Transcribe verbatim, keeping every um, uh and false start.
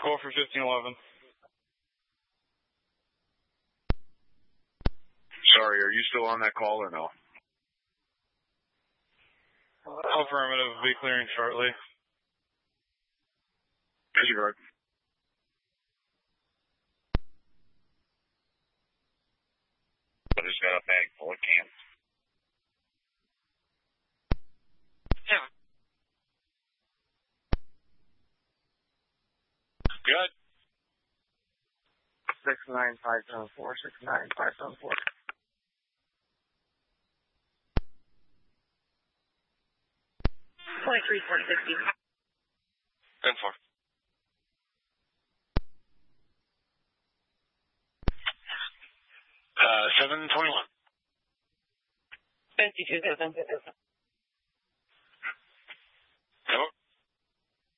Call for fifteen eleven. Sorry, are you still on that call or no? Affirmative, be clearing shortly. Disregard. I just got a bag full of cans. Yeah. Good. Six nine five seven four six nine five seven four. Twenty three forty sixty. Ten four. Uh, seven twenty one. Fifty two seven.